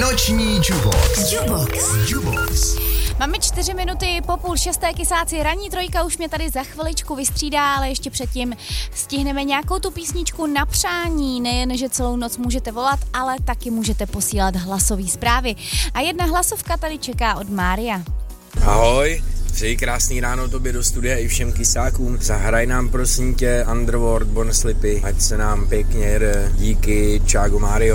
Noční Jubox. Máme 4 minuty po 5:30, kysáci, ranní trojka už mě tady za chviličku vystřídá, ale ještě předtím stihneme nějakou tu písničku na přání. Nejen, že celou noc můžete volat, ale taky můžete posílat hlasové zprávy. A jedna hlasovka tady čeká od Mária. Ahoj, přeji krásný ráno tobě do studia i všem kysákům. Zahraj nám prosím tě Underworld, Born Slippy, ať se nám pěkně jede. Díky, čágo Mário.